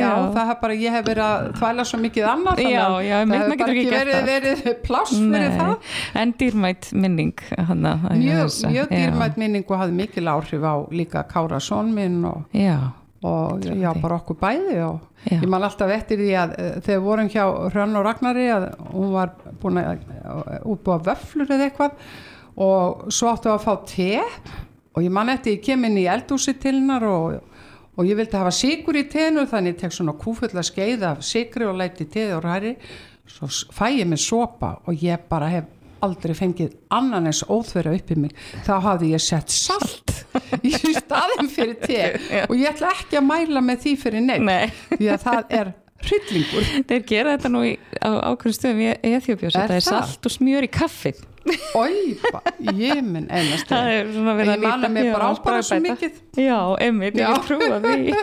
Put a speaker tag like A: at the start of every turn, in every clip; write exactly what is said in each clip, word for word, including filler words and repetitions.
A: já, það er bara, ég hef verið að þvæla svo mikið annað,
B: já, já,
A: það hefur bara ekki verið, verið pláss fyrir það.
B: En dýrmætt minning hana,
A: mjög, mjög dýrmætt minning og hafði mikil áhrif á líka Kára son minn og,
B: já,
A: og já, bara okkur bæði og já. Ég man alltaf eftir því að þegar vorum hjá Hrönn og Ragnari að hún var búin að útbúa vöfflur eða eitthvað og svo áttu að fá te og ég man eftir ég kem inn í eldhúsi til hennar og og ég vildi hafa sykur í teinu þannig ég tek svona kúfulla skeið af sykri og læti teið og ræri svo fæ ég með sopa og ég bara hef aldrei fengið annan eins óþverja upp í mig þá hafði ég sett salt í staðinn fyrir te og ég ætla ekki að mæla með því fyrir neitt
B: Nei.
A: því að það er hryllingur.
B: Þeir gera þetta nú í, á ákveðnum stöðum í Eþíópíu þetta er salt og smjör í kaffið
A: Ói, ég minn einast
B: það er svona verið
A: að nýta mig bara á bara svo mikið
B: já, einmitt, ég er trúa því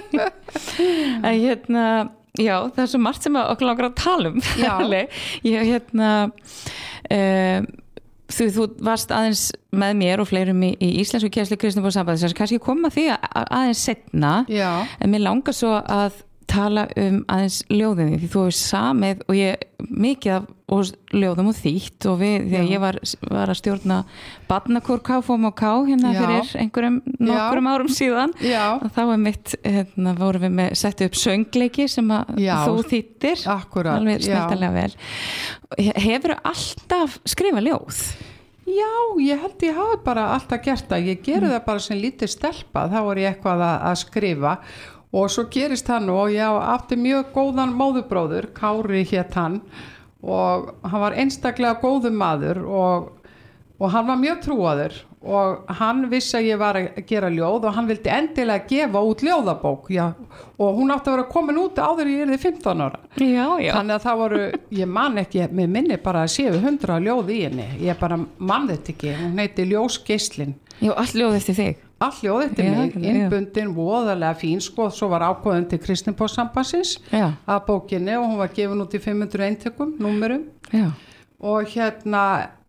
B: en hérna já, það er svo margt sem okkur langar að tala um ég hérna um, þú, þú varst aðeins með mér og fleirum í, í íslensku kennslu Kristniboðssambandi þess að kannski koma því að, aðeins setna
A: já. En
B: mér langar svo að tala um aðeins ljóðin því þú hefur samið og ég mikið af og ljóðum og þýtt og við þegar ég var, var að stjórna barnakór K F O M og K hérna
A: Já.
B: fyrir einhverjum nokkrum árum síðan og þá er mitt hérna vorum við með sett upp söngleiki sem að
A: Já.
B: þú þýttir
A: Akkurat,
B: alveg snæltalega vel hefurðu alltaf skrifað ljóð?
A: Já, ég held ég hafi bara alltaf gert það ég geri mm. það bara sem lítið stelpa þá er ég eitthvað að, að skrifa og svo gerist hann og ég átti mjög góðan móðurbróður, Kári hét hann og hann var einstaklega góður maður og, og hann var mjög trúaður og hann vissi að ég var að gera ljóð og hann vildi endilega gefa út ljóðabók já, og hún átti að vera komin út áður ég yrði fimmtán ára
B: já, já.
A: Þannig að það voru, ég man ekki með minni bara að séu hundra ljóð í henni ég bara man þetta ekki, hún heiti Ljósgeislin
B: Já, allt ljóð eftir þig
A: All ljóð eftir
B: já,
A: mig, innbundin, voðalega fín sko, svo var ákvöðun til Kristniboðssambandsins að bókinni og hún var gefin út í fimm hundruð eintökum, númerum
B: já.
A: og hérna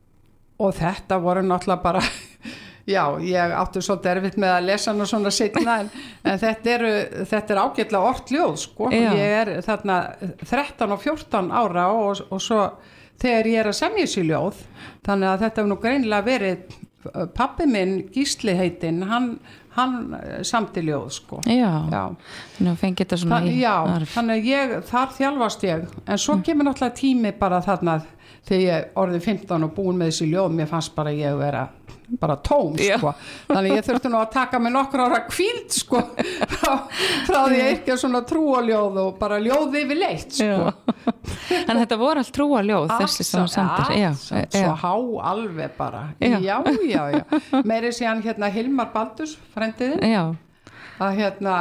A: og þetta voru náttúrulega bara já, ég átti svolítið erfitt með að lesa hana svona seinna en, en þetta, eru, þetta er ágætlega ort ljóð sko,
B: já.
A: Ég er þarna þrettán og fjórtán ára og, og svo þegar ég er að semja sér ljóð þannig að þetta hefur nú greinilega verið pappi minn Gísli heitinn hann, hann samti ljóð sko
B: já, já. Nú fengi þetta svona
A: Þa,
B: í
A: já,
B: arf
A: þannig að ég, þar þjálfast ég en svo kemur náttúrulega tími bara þarna þegar ég orðið fimmtán og búin með þessi ljóð mér fannst bara ég vera bara tóm sko, þannig ég þurfti nú að taka mig nokkur ára hvíld sko frá, frá því að yrkja svona trúaljóð og bara ljóð yfir leitt sko
B: en þetta voru allt trúaljóð þessi sem þú samtir já,
A: svo há alveg bara já, já, já, já. meiri síðan hérna Hilmar Baldurs frendiðinn
B: já.
A: að hérna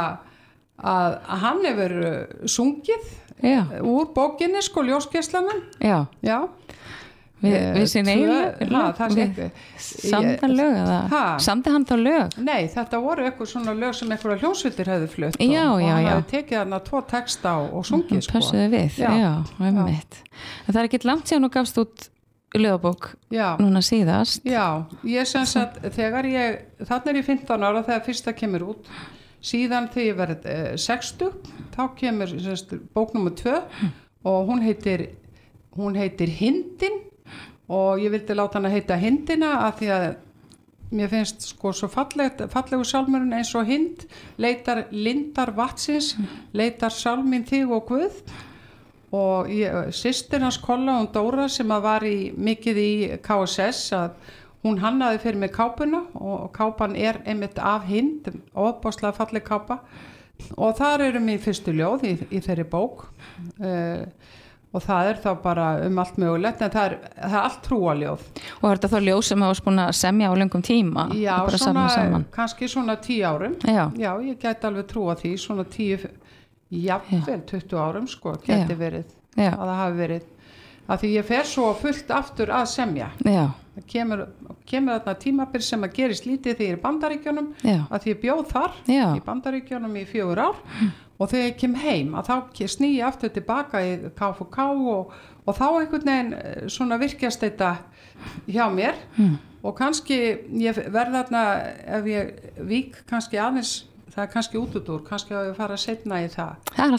A: að, að hann hefur sungið
B: já.
A: úr bókinni sko Ljósgeislanum
B: já,
A: já
B: við, við sín eigin samtan lög eða samti hann þá lög?
A: Nei, þetta voru eitthvað svona lög sem eitthvað hljómsveitir hefðu flutt
B: já,
A: og,
B: já,
A: og hann
B: já.
A: hefði tekið þarna tvo texta og, og sungið sko
B: passuðu við, já, já, já. Það er ekki langt síðan og gafst út ljóðabók
A: já. Núna
B: síðast
A: já, ég sem sagt þegar ég, þarna er ég fimmtán ára þegar fyrsta kemur út síðan þegar ég verið eh, sextug þá kemur sagt, bók nummer tvö hm. og hún heitir hún heitir Hindin og ég vildi láta hana heita Hindina af því að mér finnst sko svo fallegt, fallegu sálmurinn eins og hind leitar lindar vatsins leitar sálminn þig og Guð og ég, systir hans Kolla hún Dóra sem að var í, mikið í K S S að hún hannaði fyrir mig kápuna og kápan er einmitt af hind ofboðslega falleg kápa og þar eru mér fyrstu ljóð í, í þeirri bók uh, og það er þá bara um allt mögulegt en það er, það er allt trúaljóð
B: og er þetta þá ljóð sem það var búin að semja á löngum tíma
A: já, svona, kannski svona tíu árum
B: já,
A: já ég gæti alveg trúa því svona tíu, jafnvel tuttugu árum sko, gæti já. Verið
B: já.
A: Að það hafi verið að því ég fer svo fullt aftur að semja
B: já.
A: Það kemur, kemur þarna tímabil sem að gerist lítið þegar ég er í Bandaríkjunum
B: já.
A: Að því ég bjóð þar
B: já.
A: Í Bandaríkjunum í fjögur ár hm. og þegar ég kem heim að þá sný ég aftur tilbaka í K F K og, og þá einhvern veginn svona virkjast þetta hjá mér hm. og kannski ég verð þarna ef ég vík kannski aðeins það er kannski út út úr, kannski að ég fara að setna í það
B: það er